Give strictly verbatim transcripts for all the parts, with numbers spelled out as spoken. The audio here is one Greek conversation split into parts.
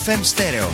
εφ εμ Stereo.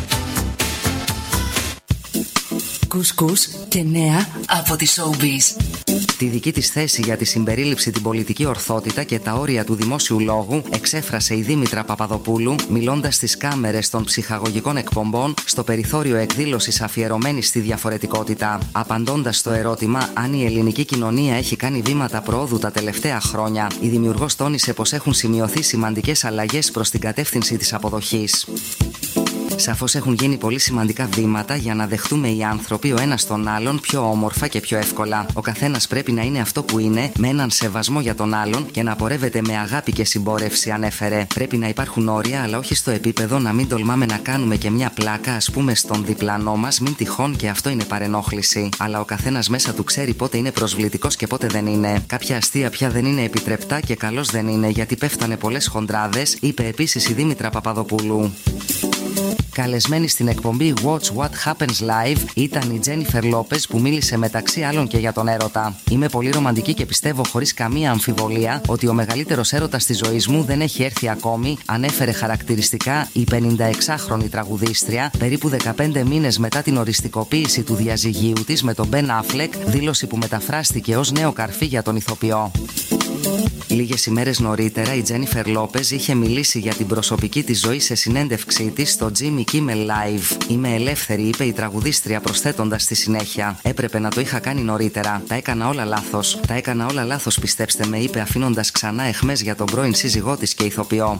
Κουσκούς και νέα από τη Showbiz. Τη δική της θέση για τη συμπερίληψη, την πολιτική ορθότητα και τα όρια του δημόσιου λόγου εξέφρασε η Δήμητρα Παπαδοπούλου μιλώντας στις κάμερες των ψυχαγωγικών εκπομπών στο περιθώριο εκδήλωσης αφιερωμένης στη διαφορετικότητα. Απαντώντας στο ερώτημα αν η ελληνική κοινωνία έχει κάνει βήματα προόδου τα τελευταία χρόνια, η δημιουργός τόνισε πως έχουν σημειωθεί σημαντικές αλλαγές προς την κατεύθυνση της αποδοχής. Σαφώς έχουν γίνει πολύ σημαντικά βήματα για να δεχτούμε οι άνθρωποι ο ένας τον άλλον πιο όμορφα και πιο εύκολα. Ο καθένας πρέπει να είναι αυτό που είναι, με έναν σεβασμό για τον άλλον και να πορεύεται με αγάπη και συμπόρευση, ανέφερε. Πρέπει να υπάρχουν όρια, αλλά όχι στο επίπεδο να μην τολμάμε να κάνουμε και μια πλάκα, ας πούμε, στον διπλανό μας, μην τυχόν και αυτό είναι παρενόχληση. Αλλά ο καθένας μέσα του ξέρει πότε είναι προσβλητικός και πότε δεν είναι. Κάποια αστεία πια δεν είναι επιτρεπτά και καλώς δεν είναι, γιατί πέφτανε πολλές χοντράδες, είπε επίσης η Δήμητρα Παπαδοπούλου. Καλεσμένη στην εκπομπή Watch What Happens Live ήταν η Τζένιφερ Λόπες, που μίλησε μεταξύ άλλων και για τον έρωτα. Είμαι πολύ ρομαντική και πιστεύω χωρίς καμία αμφιβολία ότι ο μεγαλύτερος έρωτας της ζωής μου δεν έχει έρθει ακόμη, ανέφερε χαρακτηριστικά η πενηνταεξάχρονη τραγουδίστρια, περίπου δεκαπέντε μήνες μετά την οριστικοποίηση του διαζυγίου της με τον Μπεν Αφλεκ, δήλωση που μεταφράστηκε ως νέο καρφί για τον ηθοποιό. Λίγες ημέρες νωρίτερα η Τζένιφερ Λόπες είχε μιλήσει για την προσωπική της ζωή σε συνέντευξή της στο Jimmy Kimmel Live. «Είμαι ελεύθερη», είπε η τραγουδίστρια, προσθέτοντας στη συνέχεια: «Έπρεπε να το είχα κάνει νωρίτερα. Τα έκανα όλα λάθος. Τα έκανα όλα λάθος, πιστέψτε με», είπε, αφήνοντας ξανά αιχμές για τον πρώην σύζυγό της και ηθοποιό.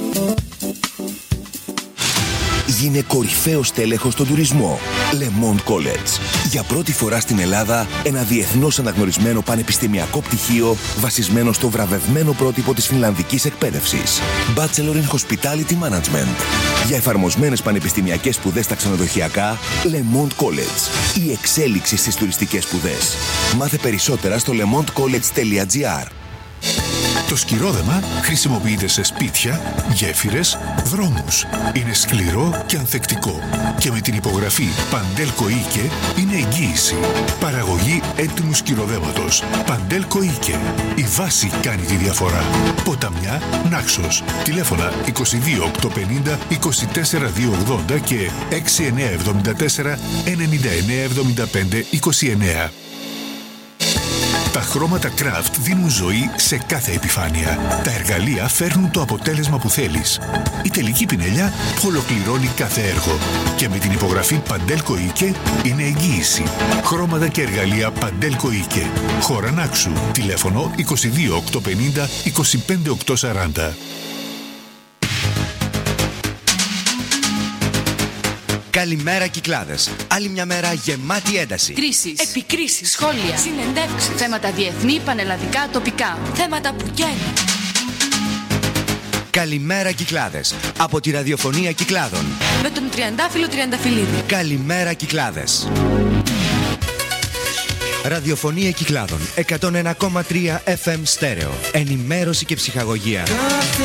Γίνε κορυφαίος τέλεχος στον τουρισμό. Le Monde College. Για πρώτη φορά στην Ελλάδα, ένα διεθνώς αναγνωρισμένο πανεπιστημιακό πτυχίο βασισμένο στο βραβευμένο πρότυπο της φινλανδικής εκπαίδευσης. Bachelor in Hospitality Management. Για εφαρμοσμένες πανεπιστημιακές σπουδές στα ξενοδοχειακά, Le Monde College. Η εξέλιξη στις τουριστικές σπουδές. Μάθε περισσότερα στο lemondecollege.gr. Το σκυρόδεμα χρησιμοποιείται σε σπίτια, γέφυρες, δρόμους. Είναι σκληρό και ανθεκτικό. Και με την υπογραφή Παντέλκο Ίκε είναι εγγύηση. Παραγωγή έτοιμου σκυροδέματος. Παντέλκο Ίκε. Η βάση κάνει τη διαφορά. Ποταμιά, Νάξος. Τηλέφωνα είκοσι δύο οκτακόσια πενήντα είκοσι τέσσερα διακόσια ογδόντα και έξι εννιά εβδομήντα τέσσερα ενενήντα εννιά εβδομήντα πέντε είκοσι εννιά. Τα χρώματα Craft δίνουν ζωή σε κάθε επιφάνεια. Τα εργαλεία φέρνουν το αποτέλεσμα που θέλεις. Η τελική πινελιά ολοκληρώνει κάθε έργο. Και με την υπογραφή Παντέλκο Ίκε είναι εγγύηση. Χρώματα και εργαλεία Παντέλκο Ίκε. Χώρα Νάξου. Τηλέφωνο είκοσι δύο οκτακόσια πενήντα είκοσι πέντε οκτακόσια σαράντα. Καλημέρα, Κυκλάδες. Άλλη μια μέρα γεμάτη ένταση. Κρίσεις, επικρίσεις, σχόλια, συνεντεύξεις, θέματα διεθνή, πανελλαδικά, τοπικά. Θέματα που καίνουν. Καλημέρα, Κυκλάδες. Από τη ραδιοφωνία Κυκλάδων. Με τον Τριαντάφυλλο Τριανταφυλλίδη. Καλημέρα, Κυκλάδες. Ραδιοφωνία Κυκλάδων εκατόν ένα κόμμα τρία εφ εμ Stereo. Ενημέρωση και ψυχαγωγία.